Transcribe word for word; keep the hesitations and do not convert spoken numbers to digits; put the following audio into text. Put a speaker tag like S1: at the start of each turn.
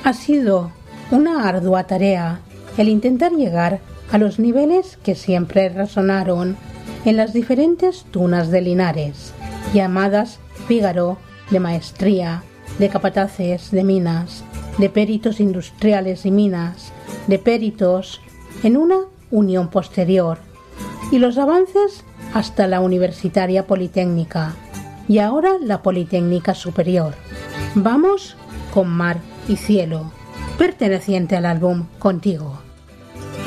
S1: Ha sido una ardua tarea el intentar llegar a los niveles que siempre resonaron en las diferentes tunas de Linares, llamadas Fígaro, de maestría, de capataces de minas, de peritos industriales y minas, de peritos, en una unión posterior, y los avances hasta la Universitaria Politécnica, y ahora la Politécnica Superior. Vamos con Mar y Cielo, perteneciente al álbum Contigo.